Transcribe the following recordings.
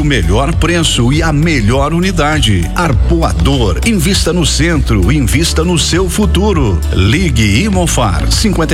o melhor preço e a melhor unidade. Arpoador, invista no centro, invista no seu futuro. Ligue Imofar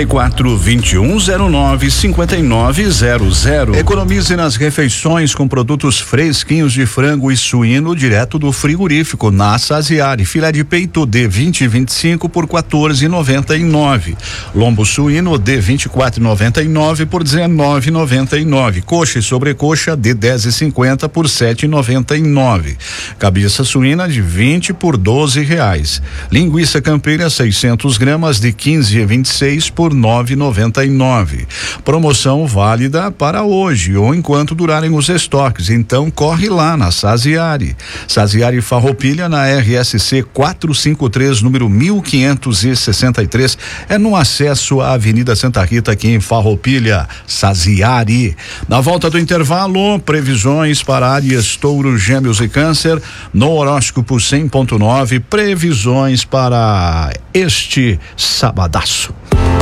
54-2109-5900. Economize nas refeições com produtos fresquinhos de frango e suíno direto do frigorífico na Saziari. Filé de peito D20/25 por R$14,99. Lombo suíno D24,99 por R$19,99. Coxa e sobrecoxa D10,50 por R$7,99. Cabeça suína de 20 por R$12. Linguiça campeira 600 gramas de 15,26 por R$9,99. Promoção válida para hoje ou enquanto durarem os estoques. Então corre lá na Saziari. Saziari Farroupilha na RSC 453, número 1563. É no acesso à Avenida Santa Rita aqui em Farroupilha. Saziari. Na volta do intervalo, previsões para Áries, Touro, Gêmeos e Câncer no horóscopo 100.9, previsões para este sabadaço.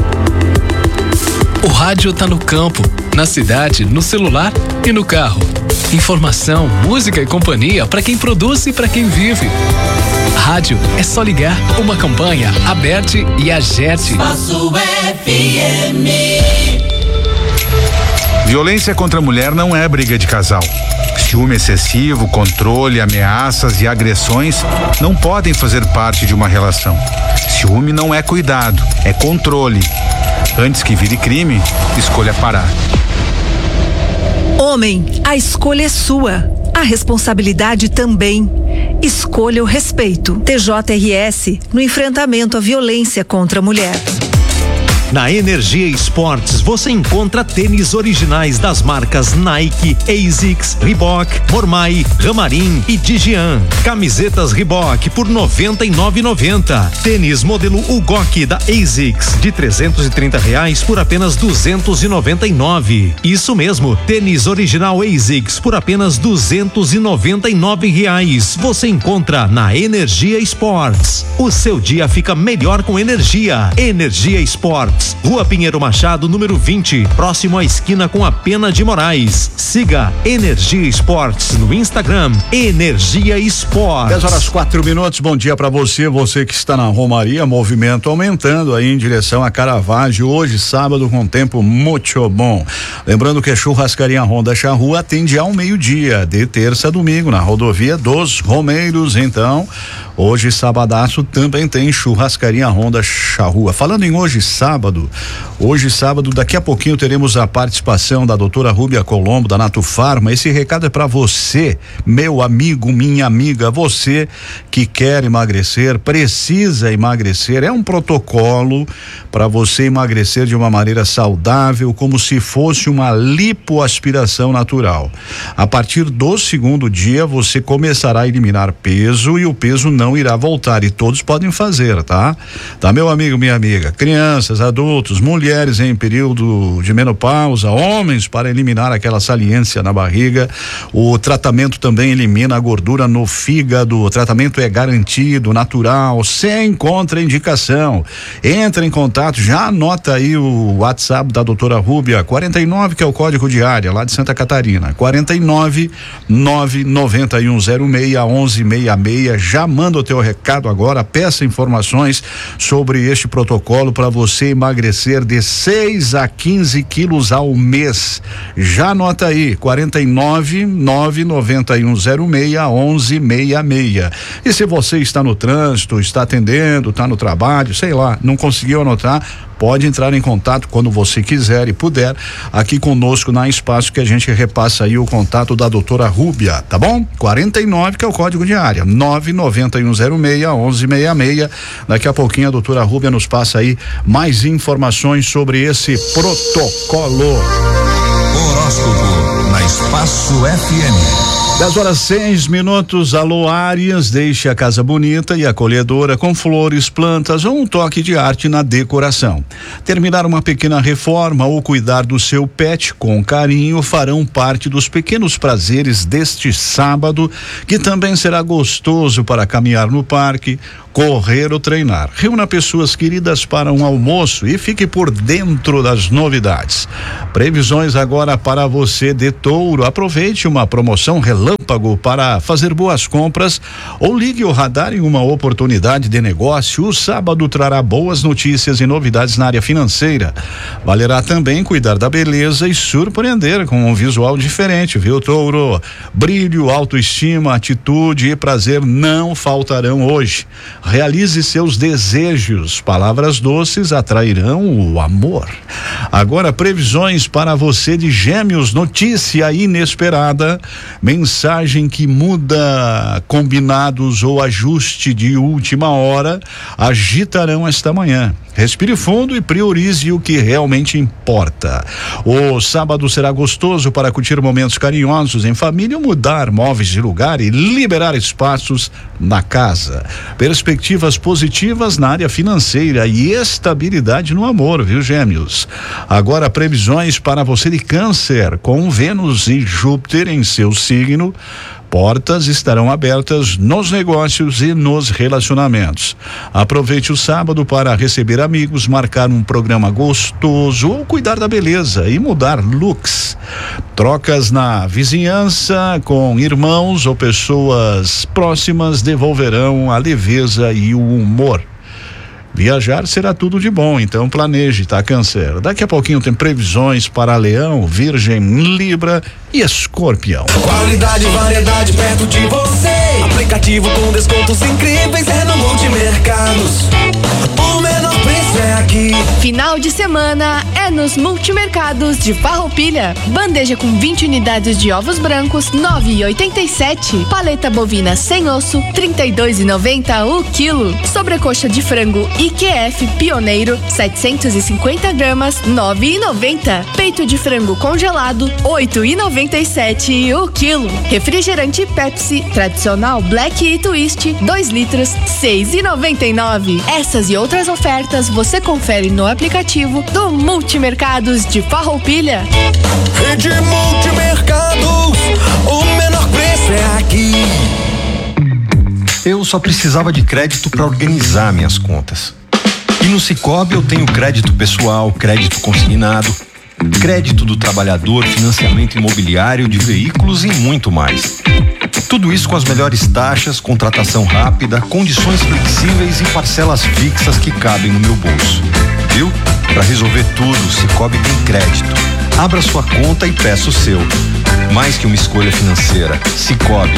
O rádio tá no campo, na cidade, no celular e no carro. Informação, música e companhia para quem produz e para quem vive. Rádio é só ligar. Uma campanha Aberte e Agerte. Espaço FM. Violência contra a mulher não é briga de casal. Ciúme excessivo, controle, ameaças e agressões não podem fazer parte de uma relação. Ciúme não é cuidado, é controle. Antes que vire crime, escolha parar. Homem, a escolha é sua. A responsabilidade também. Escolha o respeito. TJRS no enfrentamento à violência contra a mulher. Na Energia Esportes você encontra tênis originais das marcas Nike, ASICS, Reebok, Mormai, Ramarim e Digian. Camisetas Reebok por R$99,90. Tênis modelo Ugok da ASICS de R$330 por apenas R$299. Isso mesmo, tênis original ASICS por apenas R$299. Você encontra na Energia Esportes. O seu dia fica melhor com energia. Energia Esportes. Rua Pinheiro Machado, número 20, próximo à esquina com a Pena de Moraes. Siga Energia Esportes no Instagram, Energia Esportes. 10h04. Bom dia para você que está na Romaria, movimento aumentando aí em direção a Caravaggio, hoje sábado com tempo muito bom. Lembrando que a Churrascaria Honda Charrua atende ao meio-dia, de terça a domingo, na rodovia dos Romeiros. Então, hoje sabadaço também tem Churrascaria Honda Charrua. Falando em hoje sábado, daqui a pouquinho teremos a participação da doutora Rúbia Colombo, da Nato Farma. Esse recado é para você, meu amigo, minha amiga, você que quer emagrecer, precisa emagrecer. É um protocolo para você emagrecer de uma maneira saudável, como se fosse uma lipoaspiração natural. A partir do segundo dia, você começará a eliminar peso e o peso não irá voltar, e todos podem fazer, tá? Tá, meu amigo, minha amiga, crianças, adultos, mulheres em período de menopausa, homens, para eliminar aquela saliência na barriga. O tratamento também elimina a gordura no fígado. O tratamento é garantido, natural, sem contraindicação. Entra em contato, já anota aí o WhatsApp da doutora Rúbia, 49, que é o código de área lá de Santa Catarina, 49-99106-1166. Já manda o teu recado agora, peça informações sobre este protocolo para você emagrecer de 6 a 15 quilos ao mês. Já anota aí, 49-99106-1166. E se você está no trânsito, está atendendo, está no trabalho, sei lá, não conseguiu anotar, pode entrar em contato quando você quiser e puder aqui conosco na Espaço, que a gente repassa aí o contato da doutora Rúbia, tá bom? 49, que é o código de área, 99106-1166. Daqui a pouquinho a doutora Rúbia nos passa aí mais informações sobre esse protocolo. Horóscopo na Espaço FM. 10h06. Alô, Áries, deixe a casa bonita e acolhedora com flores, plantas ou um toque de arte na decoração. Terminar uma pequena reforma ou cuidar do seu pet com carinho farão parte dos pequenos prazeres deste sábado, que também será gostoso para caminhar no parque, correr ou treinar. Reúna pessoas queridas para um almoço e fique por dentro das novidades. Previsões agora para você de Touro. Aproveite uma promoção relâmpago relâmpago para fazer boas compras ou ligue o radar em uma oportunidade de negócio. O sábado trará boas notícias e novidades na área financeira. Valerá também cuidar da beleza e surpreender com um visual diferente, viu, Touro? Brilho, autoestima, atitude e prazer não faltarão hoje. Realize seus desejos. Palavras doces atrairão o amor. Agora, previsões para você de Gêmeos, notícia inesperada, mensagem que muda, combinados ou ajuste de última hora agitarão esta manhã. Respire fundo e priorize o que realmente importa. O sábado será gostoso para curtir momentos carinhosos em família, mudar móveis de lugar e liberar espaços na casa. Perspectivas positivas na área financeira e estabilidade no amor, viu, Gêmeos? Agora, previsões para você de Câncer, com Vênus e Júpiter em seu signo. Portas estarão abertas nos negócios e nos relacionamentos. Aproveite o sábado para receber amigos, marcar um programa gostoso ou cuidar da beleza e mudar looks. Trocas na vizinhança com irmãos ou pessoas próximas devolverão a leveza e o humor. Viajar será tudo de bom, então planeje, tá, Câncer? Daqui a pouquinho tem previsões para Leão, Virgem, Libra e Escorpião. Qualidade e variedade perto de você. Aplicativo com descontos incríveis é no Multimercados. O menor preço é aqui. Final de semana é nos Multimercados de Farroupilha. Bandeja com 20 unidades de ovos brancos, 9,87. Paleta bovina sem osso, 32,90 o quilo. Sobrecoxa de frango IQF Pioneiro, 750 gramas, 9,90. Peito de frango congelado, 8,97 o quilo. Refrigerante Pepsi tradicional Black e Twist, 2 litros, 6,99. Essas e outras ofertas você confere no aplicativo do Multimercados de Farroupilha. Rede Multimercados, o menor preço é aqui. Eu só precisava de crédito para organizar minhas contas. E no Sicoob eu tenho crédito pessoal, crédito consignado, crédito do trabalhador, financiamento imobiliário de veículos e muito mais. Tudo isso com as melhores taxas, contratação rápida, condições flexíveis e parcelas fixas que cabem no meu bolso. Viu? Para resolver tudo, o Sicoob tem crédito. Abra sua conta e peça o seu. Mais que uma escolha financeira, Sicoob.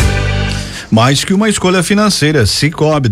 Mais que uma escolha financeira, Sicoob,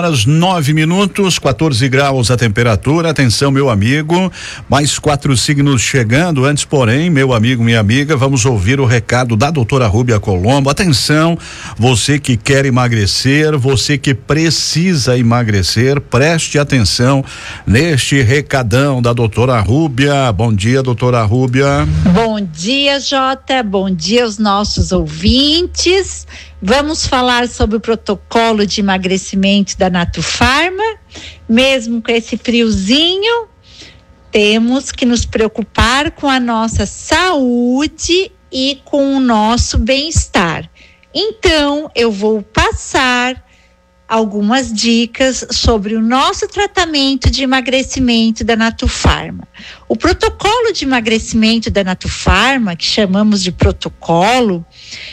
10h09, 14 graus a temperatura. Atenção, meu amigo, mais 4 signos chegando. Antes, porém, meu amigo, minha amiga, vamos ouvir o recado da doutora Rúbia Colombo. Atenção, você que quer emagrecer, você que precisa emagrecer, preste atenção neste recadão da doutora Rúbia. Bom dia, doutora Rúbia. Bom dia, Jota, bom dia aos nossos ouvintes. Vamos falar sobre o protocolo de emagrecimento da Natufarma. Mesmo com esse friozinho, temos que nos preocupar com a nossa saúde e com o nosso bem-estar. Então, eu vou passar algumas dicas sobre o nosso tratamento de emagrecimento da Natufarma. O protocolo de emagrecimento da Natufarma, que chamamos de protocolo,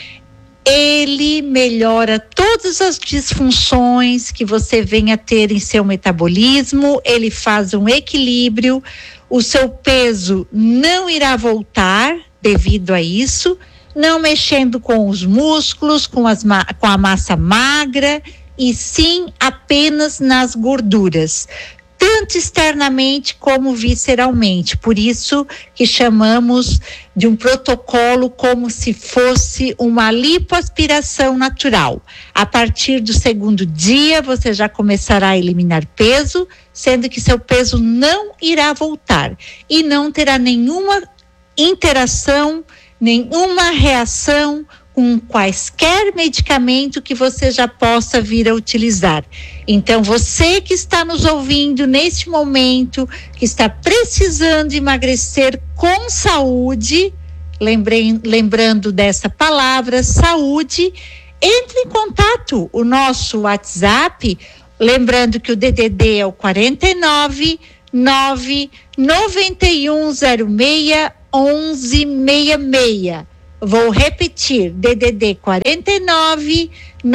ele melhora todas as disfunções que você venha a ter em seu metabolismo, ele faz um equilíbrio, o seu peso não irá voltar devido a isso, não mexendo com os músculos, com a massa magra, e sim apenas nas gorduras, tanto externamente como visceralmente. Por isso que chamamos de um protocolo como se fosse uma lipoaspiração natural. A partir do 2º dia, você já começará a eliminar peso, sendo que seu peso não irá voltar e não terá nenhuma interação, nenhuma reação com quaisquer medicamento que você já possa vir a utilizar. Então, você que está nos ouvindo neste momento, que está precisando emagrecer com saúde, lembrando dessa palavra, saúde, entre em contato, o nosso WhatsApp, lembrando que o DDD é o 49 9 9106 1166. Vou repetir, DDD 49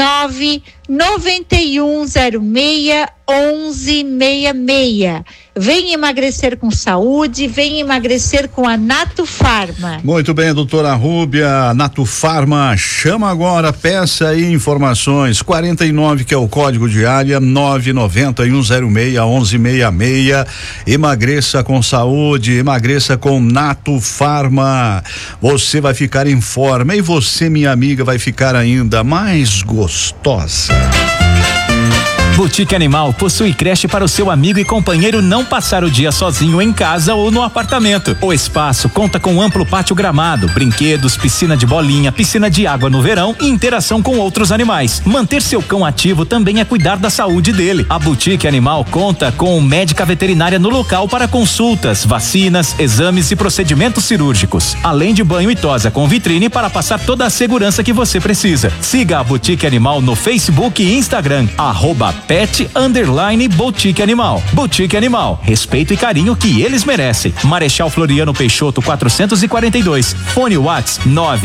991061166. Vem emagrecer com saúde, vem emagrecer com a Nato Farma. Muito bem, doutora Rúbia, Nato Farma, chama agora, peça aí informações, 49, que é o código de área, 991061166. Emagreça com saúde, emagreça com Nato Farma. Você vai ficar em forma e você, minha amiga, vai ficar ainda mais gostosa. Boutique Animal possui creche para o seu amigo e companheiro não passar o dia sozinho em casa ou no apartamento. O espaço conta com amplo pátio gramado, brinquedos, piscina de bolinha, piscina de água no verão e interação com outros animais. Manter seu cão ativo também é cuidar da saúde dele. A Boutique Animal conta com médica veterinária no local para consultas, vacinas, exames e procedimentos cirúrgicos, além de banho e tosa com vitrine para passar toda a segurança que você precisa. Siga a Boutique Animal no Facebook e Instagram, @pet_boutique animal. Boutique Animal, respeito e carinho que eles merecem. Marechal Floriano Peixoto 442. Fone Whats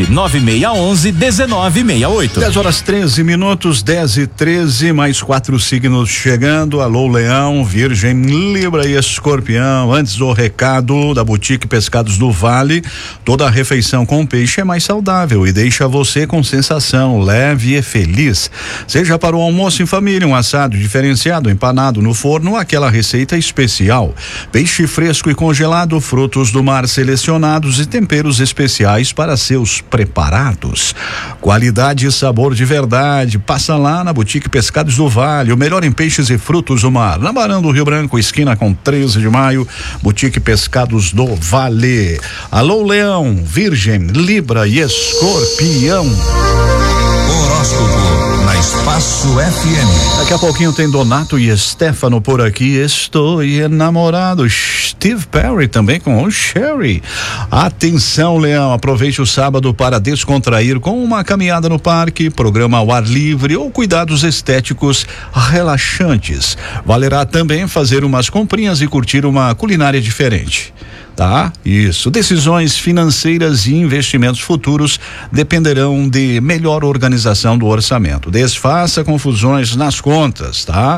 99611-1968. 10h13, 10:13, mais 4 signos chegando. Alô, Leão, Virgem, Libra e Escorpião. Antes do recado da Boutique Pescados do Vale, toda a refeição com peixe é mais saudável e deixa você com sensação leve e feliz. Seja para o almoço em família, um assado diferenciado, empanado no forno, aquela receita especial. Peixe fresco e congelado, frutos do mar selecionados e temperos especiais para seus preparados. Qualidade e sabor de verdade. Passa lá na Boutique Pescados do Vale, o melhor em peixes e frutos do mar. Na Barão do Rio Branco, esquina com 13 de maio, Boutique Pescados do Vale. Alô, Leão, Virgem, Libra e Escorpião. Horóscopo na Espaço FM. Daqui a pouquinho tem Donato e Stefano por aqui. Estou enamorado. Steve Perry também com o Sherry. Atenção, Leão, aproveite o sábado para descontrair com uma caminhada no parque, programa ao ar livre ou cuidados estéticos relaxantes. Valerá também fazer umas comprinhas e curtir uma culinária diferente. Tá? Isso. Decisões financeiras e investimentos futuros dependerão de melhor organização do orçamento. Desfaça confusões nas contas, tá?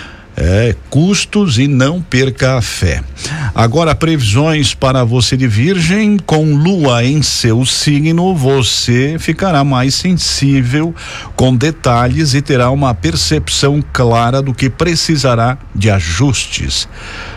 Custos e não perca a fé. Agora, previsões para você de Virgem, com Lua em seu signo, você ficará mais sensível com detalhes e terá uma percepção clara do que precisará de ajustes.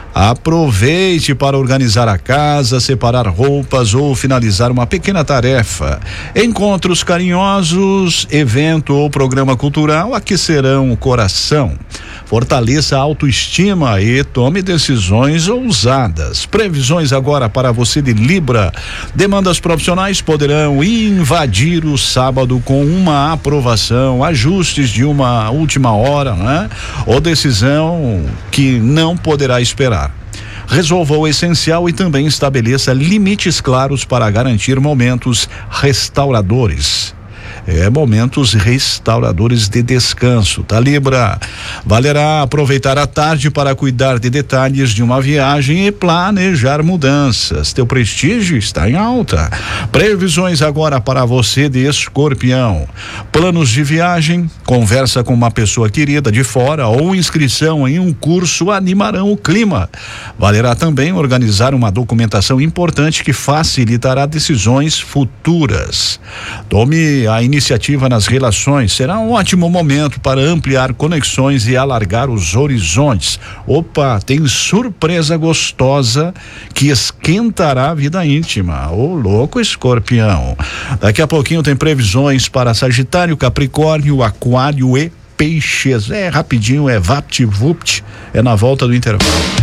Aproveite para organizar a casa, separar roupas ou finalizar uma pequena tarefa. Encontros carinhosos, evento ou programa cultural aquecerão o coração. Fortaleça a autoestima e tome decisões ousadas. Previsões agora para você de Libra. Demandas profissionais poderão invadir o sábado com uma aprovação, ajustes de uma última hora, né? Ou decisão que não poderá esperar. Resolva o essencial e também estabeleça limites claros para garantir momentos restauradores. Momentos restauradores de descanso, tá, Libra? Valerá aproveitar a tarde para cuidar de detalhes de uma viagem e planejar mudanças. Teu prestígio está em alta. Previsões agora para você de Escorpião. Planos de viagem, conversa com uma pessoa querida de fora ou inscrição em um curso animarão o clima. Valerá também organizar uma documentação importante que facilitará decisões futuras. Tome a iniciativa nas relações, será um ótimo momento para ampliar conexões e alargar os horizontes. Opa, tem surpresa gostosa que esquentará a vida íntima. Ô, louco, Escorpião. Daqui a pouquinho tem previsões para Sagitário, Capricórnio, Aquário e Peixes. Rapidinho, vapt-vupt, na volta do intervalo.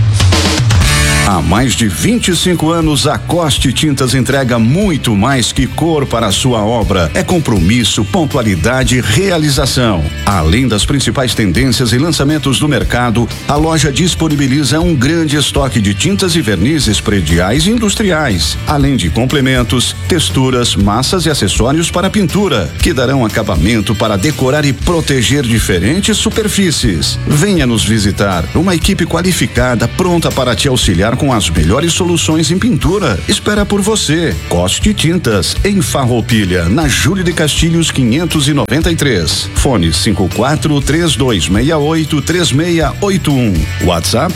Há mais de 25 anos, a Coste Tintas entrega muito mais que cor para a sua obra. É compromisso, pontualidade e realização. Além das principais tendências e lançamentos do mercado, a loja disponibiliza um grande estoque de tintas e vernizes prediais e industriais, além de complementos, texturas, massas e acessórios para pintura, que darão acabamento para decorar e proteger diferentes superfícies. Venha nos visitar. Uma equipe qualificada pronta para te auxiliar contar com as melhores soluções em pintura. Espera por você. Coste Tintas, em Farroupilha, na Júlio de Castilhos 593. Fone 54-3268-3681. WhatsApp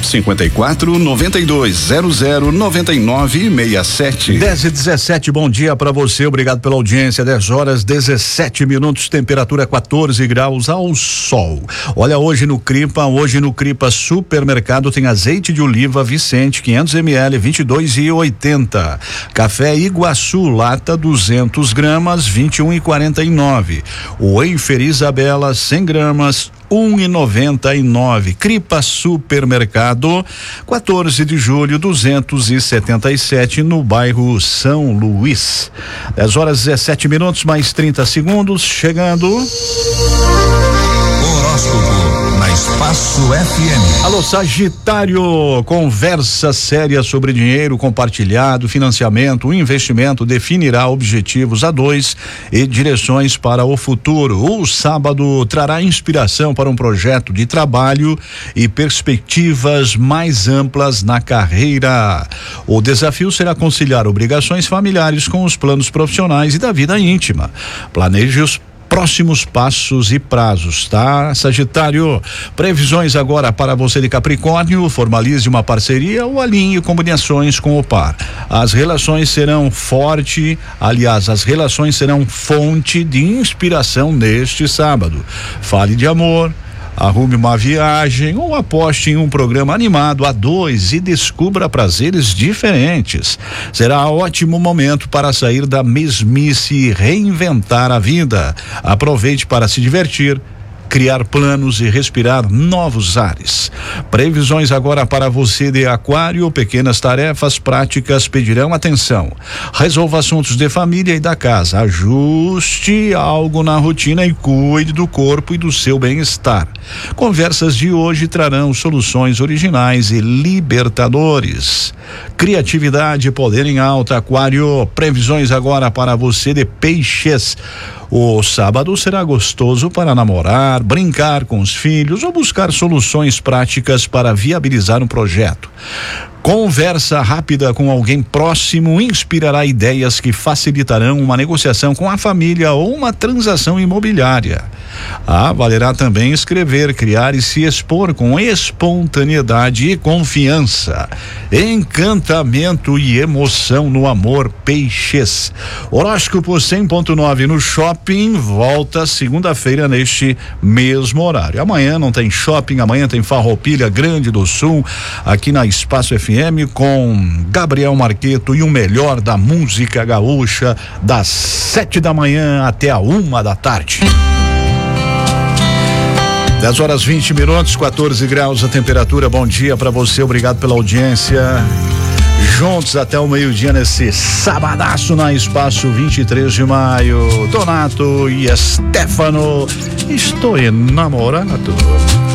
54-9200-9967. 10h17, bom dia para você, obrigado pela audiência. 10h17, temperatura 14 graus ao sol. Olha, hoje no Cripa Supermercado tem azeite de oliva Vicente 500 ml 22,80. Café Iguaçu lata 200 gramas 21,49. O Eifer Isabela 100 gramas 1,99. Cripa Supermercado, 14 de julho 277, no bairro São Luís. 10h17, mais 30 segundos, chegando. Horóscopo na Espaço FM. Alô, Sagitário, conversa séria sobre dinheiro compartilhado, financiamento, investimento, definirá objetivos a dois e direções para o futuro. O sábado trará inspiração para um projeto de trabalho e perspectivas mais amplas na carreira. O desafio será conciliar obrigações familiares com os planos profissionais e da vida íntima. Planeje os próximos passos e prazos, tá? Sagitário, previsões agora para você de Capricórnio: formalize uma parceria ou alinhe combinações com o par. As relações serão fonte de inspiração neste sábado. Fale de amor, arrume uma viagem ou aposte em um programa animado a dois e descubra prazeres diferentes. Será ótimo momento para sair da mesmice e reinventar a vida. Aproveite para se divertir, criar planos e respirar novos ares. Previsões agora para você de Aquário: pequenas tarefas práticas pedirão atenção. Resolva assuntos de família e da casa. Ajuste algo na rotina e cuide do corpo e do seu bem-estar. Conversas de hoje trarão soluções originais e libertadores. Criatividade e poder em alta, Aquário. Previsões agora para você de Peixes. O sábado será gostoso para namorar, brincar com os filhos ou buscar soluções práticas para viabilizar um projeto. Conversa rápida com alguém próximo inspirará ideias que facilitarão uma negociação com a família ou uma transação imobiliária. Valerá também escrever, criar e se expor com espontaneidade e confiança. Encantamento e emoção no amor, Peixes. Horóscopo 100.9 no shopping volta segunda-feira neste mesmo horário. Amanhã não tem shopping, amanhã tem Farroupilha, Grande do Sul, aqui na Espaço FM, com Gabriel Marqueto e o melhor da música gaúcha, das 7 da manhã até a 1 da tarde. 10h20, 14 graus a temperatura. Bom dia para você, obrigado pela audiência. Juntos até o meio-dia nesse sabadaço na Espaço 23 de maio. Donato e Stefano, estou enamorado.